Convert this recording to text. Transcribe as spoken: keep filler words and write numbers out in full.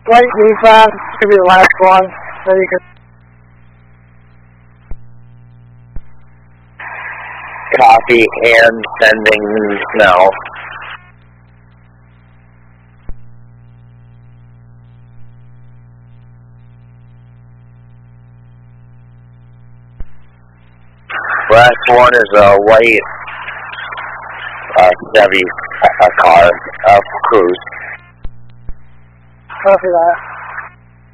Light Nissan, this could be the last one. So you can. Copy and sending now. Last one is a white uh, Chevy uh, car, uh, Cruze. Copy that.